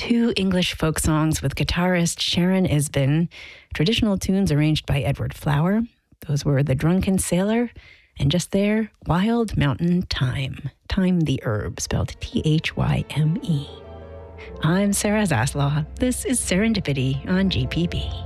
two English folk songs with guitarist Sharon Isbin, traditional tunes arranged by Edward Flower. Those were The Drunken Sailor and just there, Wild Mountain Thyme. Thyme the herb, spelled Thyme. I'm Sarah Zaslaw. This is Serendipity on GPB.